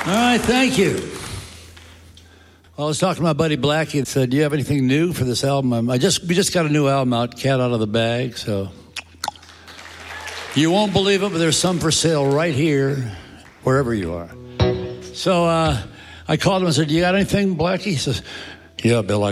All right, thank you. Well, I was talking to my buddy Blackie and said, do you have anything new for this album? We just got a new album out, Cat Out of the Bag, so you won't believe it, but there's some for sale right here, wherever you are. So I called him and said, do you got anything, Blackie? He says, yeah, Bill,